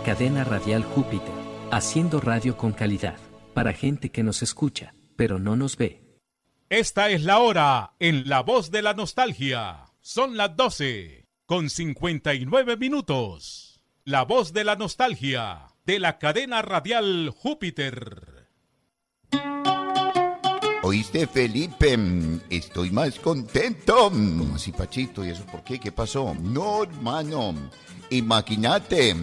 Cadena Radial Júpiter, haciendo radio con calidad, para gente que nos escucha, pero no nos ve. Esta es la hora en La Voz de la Nostalgia. Son las 12:59. La Voz de la Nostalgia, de la Cadena Radial Júpiter. ¿Oíste, Felipe? Estoy más contento. ¿Cómo así, Pachito? ¿Y eso por qué? ¿Qué pasó? No, hermano. Imagínate